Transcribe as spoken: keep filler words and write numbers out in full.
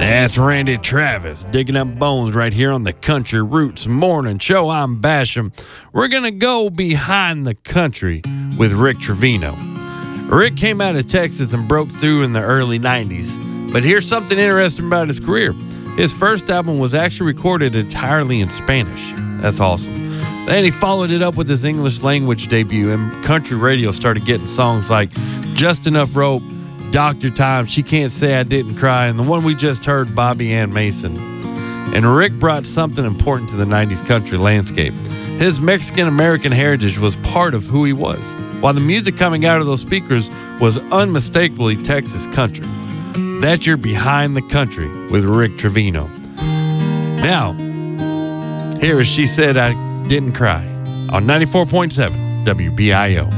That's Randy Travis digging up bones right here on the Country Roots Morning Show. I'm Basham. We're going to go behind the country with Rick Trevino. Rick came out of Texas and broke through in the early nineties. But here's something interesting about his career. His first album was actually recorded entirely in Spanish. That's awesome. Then he followed it up with his English language debut, and country radio started getting songs like Just Enough Rope, Doctor Time, She Can't Say I Didn't Cry, and the one we just heard, Bobby Ann Mason. And Rick brought something important to the nineties country landscape. His Mexican-American heritage was part of who he was, while the music coming out of those speakers was unmistakably Texas country. That's your Behind the Country with Rick Trevino. Now, here is She Said I Didn't Cry on ninety-four point seven W B I O.